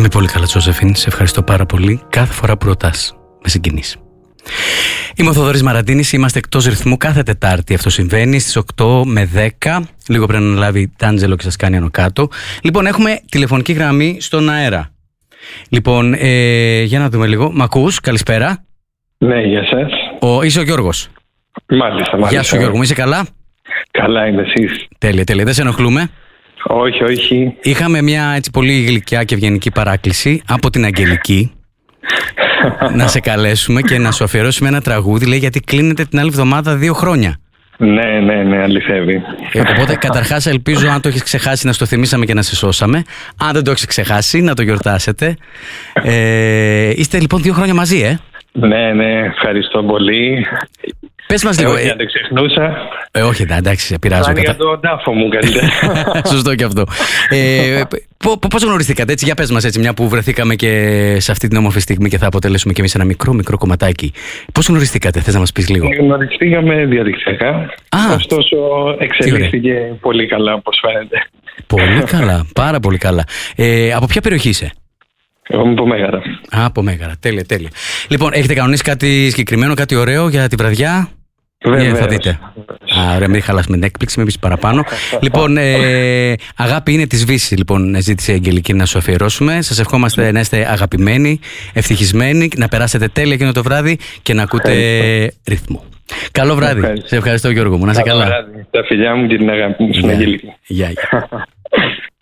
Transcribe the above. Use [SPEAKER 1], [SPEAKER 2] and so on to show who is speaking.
[SPEAKER 1] Είμαι πολύ καλά, Τζόζεφιν. Σε ευχαριστώ πάρα πολύ. Κάθε φορά που ρωτάς, με συγκινείς. Είμαι ο Θοδωρής Μαραντίνης. Είμαστε εκτός ρυθμού κάθε Τετάρτη. Αυτό συμβαίνει στις 8 με 10. Λίγο πρέπει να λάβει Τάντζελο και σας κάνει άνω κάτω. Λοιπόν, έχουμε τηλεφωνική γραμμή στον αέρα. Λοιπόν, για να δούμε λίγο. Μ' ακούς? Καλησπέρα.
[SPEAKER 2] Ναι, γεια σας.
[SPEAKER 1] Είσαι ο Γιώργος.
[SPEAKER 2] Μάλιστα.
[SPEAKER 1] Γεια σου, Γιώργο. Είσαι καλά?
[SPEAKER 2] Καλά είμαι, εσείς?
[SPEAKER 1] Τέλεια. Δεν σε ενοχλούμε?
[SPEAKER 2] Όχι.
[SPEAKER 1] Είχαμε μια έτσι πολύ γλυκιά και ευγενική παράκληση από την Αγγελική να σε καλέσουμε και να σου αφιερώσουμε ένα τραγούδι, λέει, γιατί κλείνεται την άλλη εβδομάδα 2 χρόνια.
[SPEAKER 2] Ναι, αληθεύει.
[SPEAKER 1] Οπότε καταρχάς ελπίζω, αν το έχεις ξεχάσει, να στο θυμήσαμε και να σε σώσαμε. Αν δεν το έχεις ξεχάσει, να το γιορτάσετε. Είστε λοιπόν 2 χρόνια μαζί,
[SPEAKER 2] Ναι, ευχαριστώ πολύ.
[SPEAKER 1] Πες μας λίγο.
[SPEAKER 2] Όχι, αν το ξεχνούσα.
[SPEAKER 1] Όχι, εντάξει, πειράζω.
[SPEAKER 2] Για τον τάφο μου καλύτερα.
[SPEAKER 1] Σωστό και αυτό. Πώς γνωριστήκατε, έτσι, για πες μας, έτσι, μια που βρεθήκαμε και σε αυτή την όμορφη στιγμή και θα αποτελέσουμε και εμείς ένα μικρό κομματάκι. Πώς γνωριστήκατε, θες να μας πεις λίγο?
[SPEAKER 2] Γνωριστήκαμε διαδικτυακά. Ωστόσο, εξελίχθηκε πολύ καλά, όπως φαίνεται.
[SPEAKER 1] Πολύ καλά, πάρα πολύ καλά. Από ποια περιοχή είσαι?
[SPEAKER 2] Εγώ είμαι από Μέγαρα.
[SPEAKER 1] Από Μέγαρα, τέλεια. Λοιπόν, έχετε κανονίσει κάτι συγκεκριμένο, κάτι ωραίο για τη βραδιά?
[SPEAKER 2] Βέβαια.
[SPEAKER 1] Θα δείτε. Ωραία, μην χαλάσουμε την έκπληξη, μην πεις παραπάνω. Λοιπόν, αγάπη είναι της Βύσης, λοιπόν, ζήτησε η Αγγελική να σου αφιερώσουμε. Σας ευχόμαστε να είστε αγαπημένοι, ευτυχισμένοι, να περάσετε τέλεια εκείνο το βράδυ και να ακούτε ρυθμό. Καλό βράδυ. Σε ευχαριστώ, Γιώργο μου. Να είσαι καλά.
[SPEAKER 2] Τα φιλιά μου και την αγάπη μου στην Αγγελική.
[SPEAKER 1] Γεια.